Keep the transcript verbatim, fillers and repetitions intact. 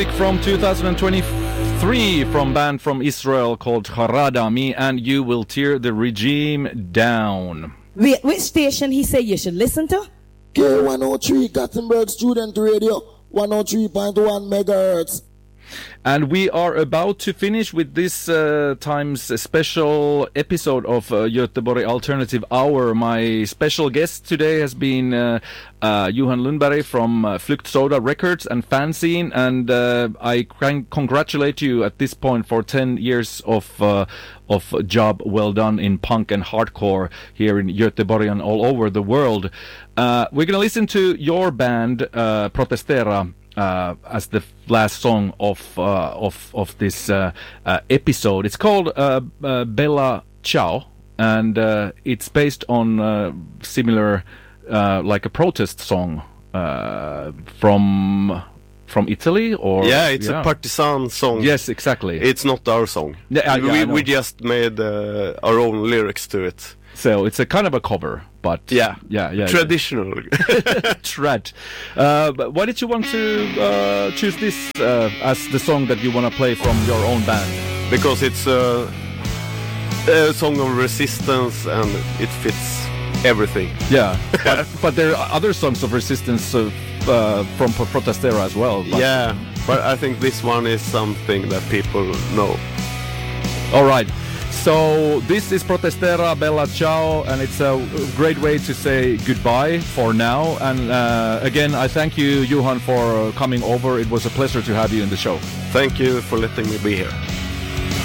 music from two thousand twenty-three from band from Israel called Harada. Me and You Will Tear the Regime Down. Wait, which station he said you should listen to? K one oh three Gothenburg Student Radio, one oh three point one megahertz. And we are about to finish with this uh, time's special episode of uh, Göteborg Alternative Hour. My special guest today has been uh, uh, Johan Lundberg from uh, Flukt Soda Records and Fanzine, and uh, I can congratulate you at this point for ten years of uh, of job well done in punk and hardcore here in Göteborg and all over the world. Uh, we're going to listen to your band, uh, Protestera, Uh, as the last song of uh, of of this uh, uh, episode. It's called uh, uh, Bella Ciao, and uh, it's based on uh, similar uh, like a protest song uh, from from Italy, or yeah, it's yeah. a partisan song. Yes, exactly. It's not our song. Yeah, yeah, we I know. we just made uh, our own lyrics to it. So it's a kind of a cover, but yeah, yeah, yeah, traditional. Trad. Uh, but why did you want to uh, choose this uh, as the song that you want to play from your own band? Because it's a, a song of resistance and it fits everything. Yeah, but, but there are other songs of resistance uh, uh, from Protestera as well. But yeah, but I think this one is something that people know. All right. So this is Protestera, Bella Ciao, and it's a great way to say goodbye for now. And uh, again, I thank you, Johan, for coming over. It was a pleasure to have you in the show. Thank you for letting me be here.